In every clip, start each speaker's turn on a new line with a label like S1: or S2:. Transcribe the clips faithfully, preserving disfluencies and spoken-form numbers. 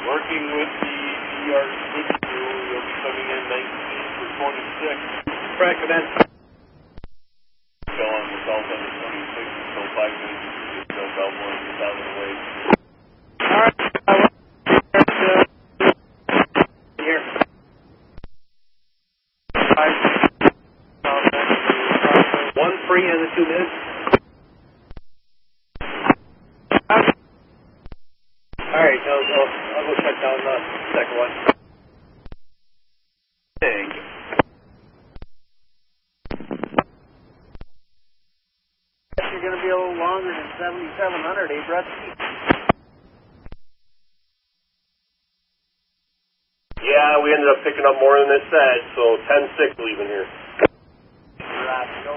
S1: Working with the E R switch crew, you'll be coming in nineteen for twenty-six.
S2: Correct, then.
S1: Still on the south end of twenty-six, until five minutes, you still about one gets out of the way.
S2: Alright, uh, here. Five. One free in the two minutes. Alright, I'll, I'll, I'll go check down the second one.
S1: Big.
S2: You're going to be a little longer than seventy-seven hundred, eh, Brett?
S1: Yeah, we ended up picking up more than it said, so ten six leaving here.
S2: Right, go.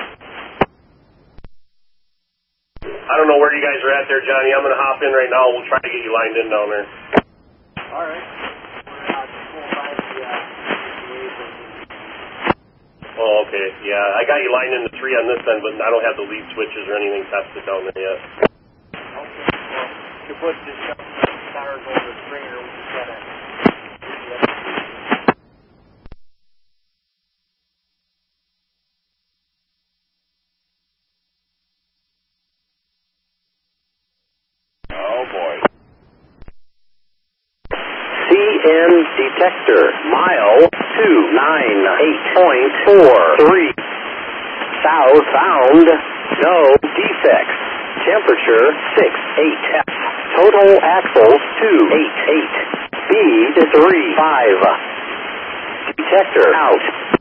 S1: I don't know where you guys are at there, Johnny. I'm going to hop in right now. We'll try to get you lined in down there.
S2: All right. We're uh, full by the uh,
S1: Oh, okay. Yeah, I got you lined in the three on this end, but I don't have the lead switches or anything tested down there yet.
S2: Okay. Well, you put this tires over the stringer, we just got to.
S1: Oh, boy.
S3: C N detector, mile two nine eight point four three. South found, no defects. Temperature six eight F. Total axles two eight eight. Speed three five. Detector out.